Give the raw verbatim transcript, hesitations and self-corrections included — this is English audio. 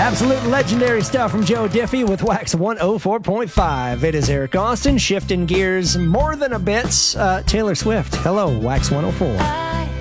Absolute legendary stuff from Joe Diffie with Wax one oh four point five. It is Eric Austin, shifting gears more than a bit. Uh, Taylor Swift, hello, Wax one oh four.